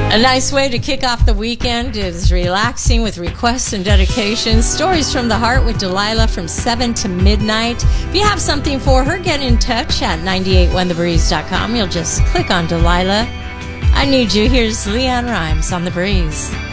A nice way to kick off the weekend is relaxing with requests and dedications. Stories from the Heart with Delilah from 7 to midnight. If you have something for her, get in touch at 981thebreeze.com. You'll just click on Delilah. I need you. Here's Leanne Rimes on The Breeze.